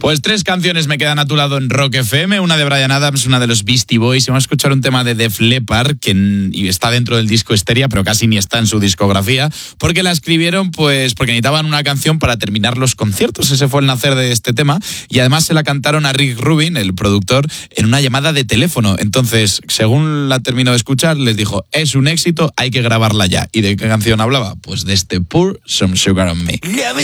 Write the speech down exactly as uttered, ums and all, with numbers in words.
Pues tres canciones me quedan a tu lado en Rock F M, una de Bryan Adams, una de los Beastie Boys, y vamos a escuchar un tema de Def Leppard que y está dentro del disco Hysteria, pero casi ni está en su discografía, porque la escribieron pues porque necesitaban una canción para terminar los conciertos. Ese fue el nacer de este tema, y además se la cantaron a Rick Rubin, el productor, en una llamada de teléfono. Entonces, según la terminó de escuchar, les dijo, es un éxito, hay que grabarla ya. ¿Y de qué canción hablaba? Pues de este Pour Some Sugar on Me. Yeah,